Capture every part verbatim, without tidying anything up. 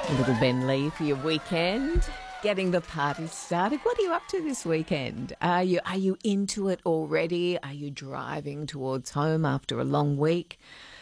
Little Ben Lee for your weekend, getting the party started. What are you up to this weekend? Are you are you into it already? Are you driving towards home after a long week?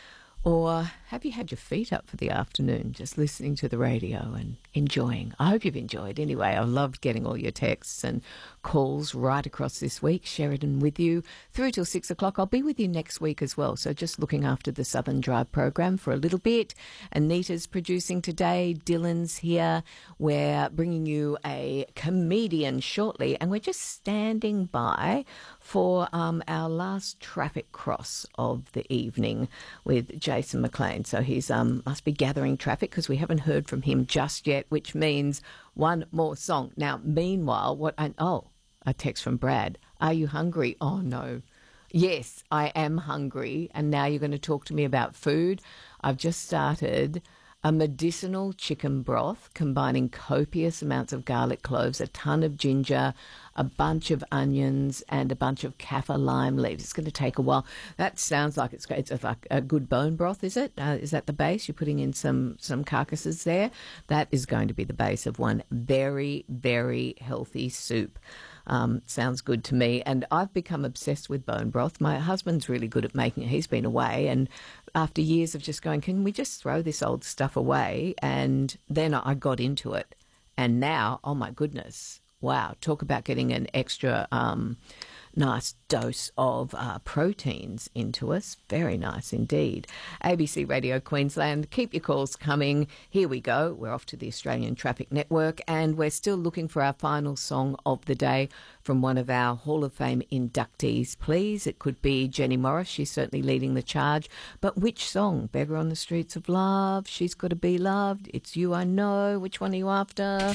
Or have you had your feet up for the afternoon, just listening to the radio and enjoying? I hope you've enjoyed. Anyway, I've loved getting all your texts and calls right across this week. Sheridan with you through till six o'clock. I'll be with you next week as well. So just looking after the Southern Drive program for a little bit. Anita's producing today. Dylan's here. We're bringing you a comedian shortly, and we're just standing by for um, our last traffic cross of the evening with Jason McLean. So he's um, must be gathering traffic because we haven't heard from him just yet, which means one more song. Now, meanwhile, what I... Oh, a text from Brad. Are you hungry? Oh, no. Yes, I am hungry. And now you're going to talk to me about food. I've just started a medicinal chicken broth combining copious amounts of garlic cloves, a ton of ginger, a bunch of onions, and a bunch of kaffir lime leaves. It's going to take a while. That sounds like it's it's like a good bone broth, is it? Uh, is that the base? You're putting in some, some carcasses there? That is going to be the base of one very, very healthy soup. Um, sounds good to me. And I've become obsessed with bone broth. My husband's really good at making it. He's been away, and after years of just going, can we just throw this old stuff away? And then I got into it. And now, oh my goodness, wow, talk about getting an extra um, nice dose of uh, proteins into us. Very nice indeed. A B C Radio Queensland, keep your calls coming. Here we go. We're off to the Australian Traffic Network, and we're still looking for our final song of the day from one of our Hall of Fame inductees, please. It could be Jenny Morris. She's certainly leading the charge. But which song? Beggar on the Streets of Love, She's Gotta Be Loved, It's You I Know. Which one are you after?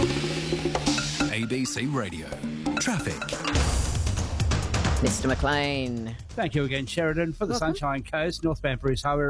A B C Radio Traffic. Mister McLean. Thank you again, Sheridan. For the Welcome. Sunshine Coast, northbound Bruce Highway